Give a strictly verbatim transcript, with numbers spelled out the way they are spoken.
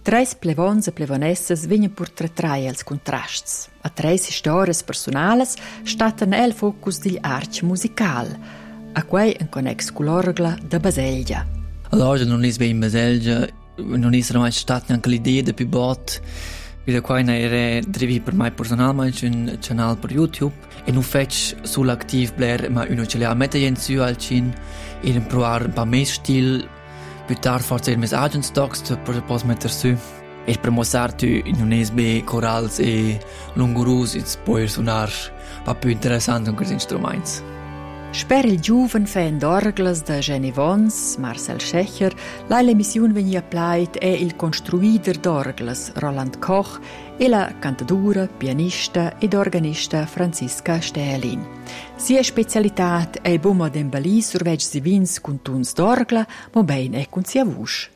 Treis plevons e plevonesses vegnan portretrai als contrasts. A treis historias personalas statan el focus digl arch musical, a quei en connex culorgla da Baselgia. Allora non is in Baselgia, non is mai stat neanche l'idea de più bot. Wieder quai era drivi per mai personalmente un canal per YouTube e non fetch sull'activ bler ma uno ce l'ha mette in su al cin e provar un paar mes stil più tard forse il messaggio stocks per pos metter su e per mostrare tu in un S B corals e lungurus it's può suonar pa più interessante con questi strumenti. Sper il giuven fan d'orglas da Jenny Vons, Marcel Schecher, la l'emissione venia plait è il construider d'orglas Roland Koch e la cantadura, pianista ed organista Franziska Stählin. Sia specialità è bumo d'embali surveg si vins con tuns d'orgla, ma ben è con sia vusch.